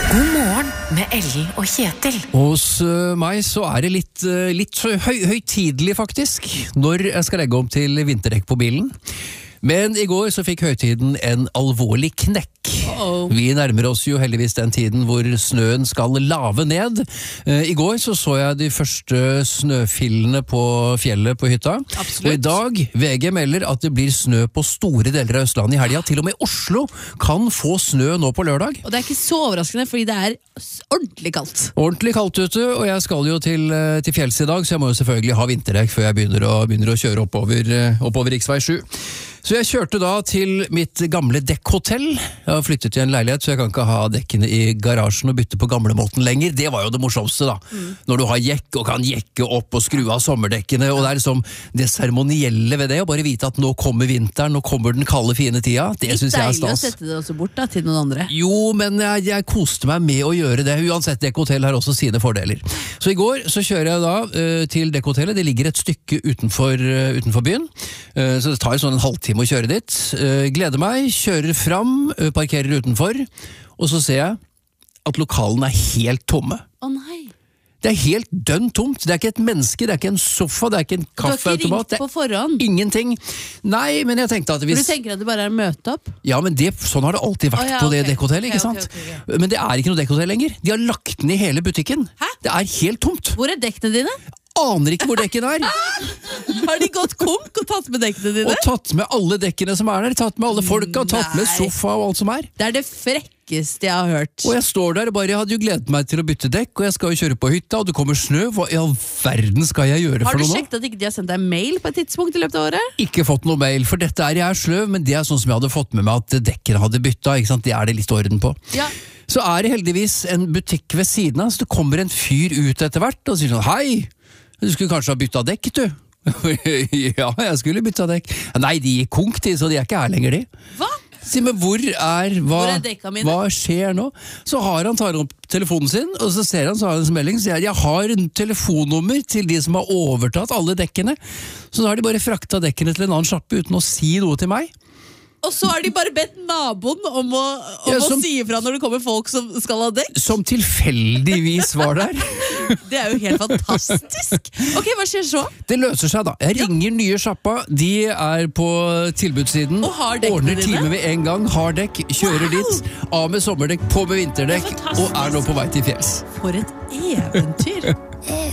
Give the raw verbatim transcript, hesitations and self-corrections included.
God morgen med Ellen og Kjetil. Hos uh, meg så er det litt, uh, litt høy, høytidelig faktisk, når jeg skal legge om til vinterdekk på bilen. Men i går så fikk høytiden en alvorlig knekk. Uh-oh. Vi nærmer oss jo heldigvis den tiden hvor snøen skal lave ned. Uh, I går så så jeg de første snøfillene på fjellet på hytta. Absolutt. Og i dag, V G melder at det blir snø på store deler av Østlandet i helga. Til og med Oslo kan få snø nå på lørdag. Og det er ikke så overraskende, fordi det er ordentlig kaldt. Ordentlig kaldt ute, og jeg skal jo til, til fjells i dag, så jeg må jo selvfølgelig ha vinterdekk før jeg begynner å, begynner å kjøre oppover, oppover riksvei sju. Så jeg kjørte da til mitt gamle dekkhotell. Jeg har flyttet til en leilighet, så jeg kan ikke ha dekkene i garasjen og bytte på gamlemåten lenger. Det var jo det morsomste da. Mm. Når du har jekk og kan jekke opp og skru av sommerdekkene, og det er liksom det seremonielle ved det, å bare vite at nå kommer vinteren, nå kommer den kalde fine tida. Det synes jeg er stas. Litt deilig å sette det også bort da, til noen andre. Jo, men jeg, jeg koste meg med å gjøre det. Uansett, dekkhotell har også sine fordeler. Så i går så kjører jeg da uh, til dekkhotellet. Det ligger et stykke utenfor, uh, utenfor byen, uh, så det tar sånn en halvtime å kjøre dit. Uh, gleder meg, kjører fram, uh, parkerer utenfor, og så ser jeg at lokalene er helt tomme. Å nei. Det er helt dønn tomt. Det er ikke et menneske, det er ikke en sofa, det er ikke en kaffeautomat. Du har ikke ringt på forhånd? Ingenting. Nei, men jeg tenkte at hvis... For du tenker at det bare er å møte opp? Ja, men det, sånn har det alltid vært oh, ja, på det okay. dekkhotellet, ikke sant? Okay, okay, okay. Men det er ikke noe dekkhotell lenger. De har lagt ned hele butikken. Hæ? Det er helt tomt. Hvor er dekkene dine? Aner ikke hvor dekken er. Har de gått konk og tatt med dekkene dine? Og tatt med alle dekkene som er der. Tatt med alle folka, tatt med sofa og alt som er. Det er det frekkeste jeg har hørt. Og jeg står der og bare, jeg hadde jo gledet meg til å bytte dekk, og jeg skal jo kjøre på hytta, og det kommer snø. Hva i all verden skal jeg gjøre for noe nå? Har du sjekket at ikke de har sendt deg mail på et tidspunkt i løpet av året? Ikke fått noe mail, for dette er jeg er sløv, men det er sånn som jeg hadde fått med meg at dekkene hadde bytta, ikke sant? Det er det litt orden på. Ja. Så er det heldigvis en butikk ved siden av, så det kommer en fyr ut etter hvert, og sier sånn, hei! Du skulle kanskje ha byttet dekk, du? Ja, jeg skulle byttet dekk. Nei, de gikk konk til, så de er ikke her lenger, de. Hva? Si, men hvor er, hva, hvor er dekka mine? Hva skjer nå? Så har han tar opp telefonen sin, og så ser han, så har han en melding, så jeg, jeg har en telefonnummer til de som har overtatt alle dekkene. Så da har de bare fraktet dekkene til en annen sjappe uten å si noe til meg. Og så har de bare bedt naboen om å, om ja, som, å si ifra når det kommer folk som skal ha dekk? Som tilfeldigvis var der. Det er jo helt fantastisk. Ok, hva skjer så? Det løser seg da. Jeg ringer ja. nye sjappa, de er på tilbudssiden. Og har dekkene ordner dine? time med en gang, har dekk, kjører wow. dit, av med sommerdekk, på med vinterdekk, og er nå på vei til fjells. For et eventyr.